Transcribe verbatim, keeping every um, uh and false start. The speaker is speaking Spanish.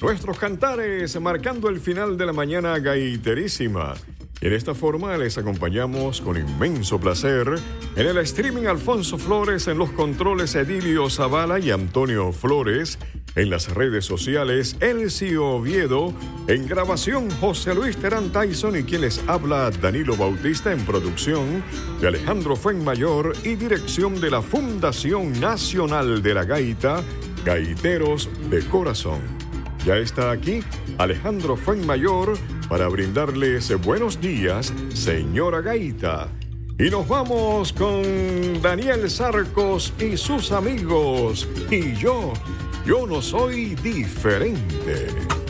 Nuestros cantares marcando el final de la mañana gaiterísima. Y de esta forma les acompañamos con inmenso placer en el streaming Alfonso Flores, en los controles Edilio Zavala y Antonio Flores, en las redes sociales Elcio Oviedo, en grabación José Luis Terán Tyson y quien les habla Danilo Bautista, en producción de Alejandro Fuenmayor y dirección de la Fundación Nacional de la Gaita, Gaiteros de Corazón. Ya está aquí Alejandro Fuenmayor para brindarles buenos días, señora Gaita. Y nos vamos con Daniel Sarcos y sus amigos. Y yo, yo no soy diferente.